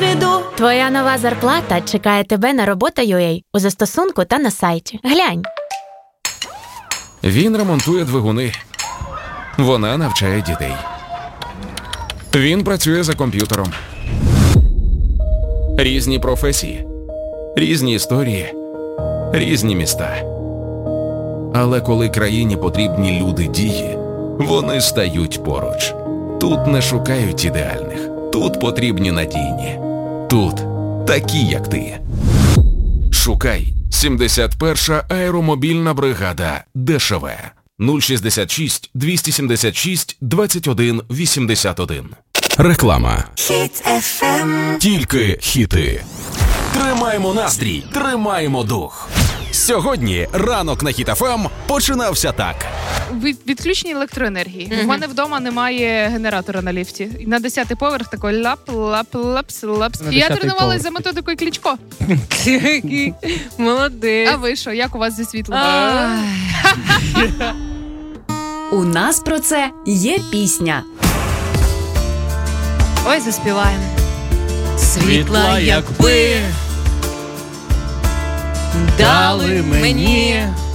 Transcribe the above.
досвіду. Твоя нова зарплата чекає тебе на робота.ua у застосунку та на сайті. Глянь. Він ремонтує двигуни. Вона навчає дітей. Він працює за комп'ютером. Різні професії, різні історії, різні міста. Але коли країні потрібні люди дії, вони стають поруч. Тут не шукають ідеальних. Тут потрібні надійні. Тут такі, як ти. Шукай 71-ша аеромобільна бригада ДШВ. 066 276 21 81. Реклама. Хіт FM. Тільки хіти. Тримаємо настрій, тримаємо дух. Сьогодні ранок на Хіт FM починався так. Відключення електроенергії. У мене вдома немає генератора на ліфті. На 10-й поверх такий лап-лап-лапс-лапс. І я тренувалась за методикою Кличко. Молодець. А ви що, як у вас зі світлом? У нас про це є пісня. Ой, заспіваємо. Світла, якби дали мені